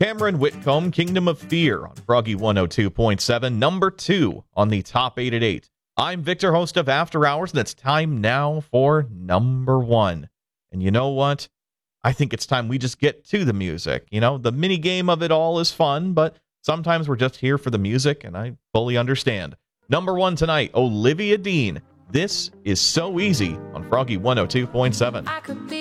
Cameron Whitcomb, Kingdom of Fear on Froggy 102.7, number 2 on the top 8 at 8. I'm Victor, host of After Hours, and it's time now for number 1. And you know what? I think it's time we just get to the music. You know, the mini game of it all is fun, but sometimes we're just here for the music, and I fully understand. Number 1 tonight, Olivia Dean. This is So Easy on Froggy 102.7. I could be